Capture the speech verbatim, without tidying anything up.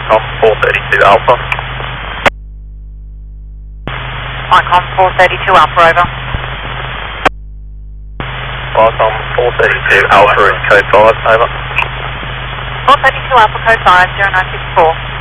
Icom four thirty-two Alpha. Icom four thirty-two Alpha, over. Icom four thirty-two Alpha is code five, over. four thirty-two Alpha, code five, zero nine six four.